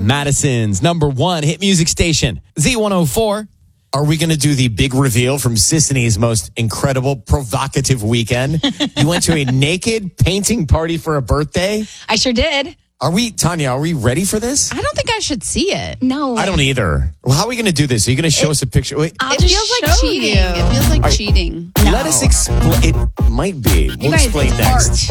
Madison's number one hit music station, Z104. Are we going to do the big reveal from Sisney's most incredible, provocative weekend? You went to a naked painting party for a birthday? I sure did. Tanya, are we ready for this? I don't think I should see it. No. I don't either. Well, how are we going to do this? Are you going to show us a picture? Wait, I'll It just feels like show cheating. you. It feels like cheating. let us explain. It might be. We'll guys, explain it's next.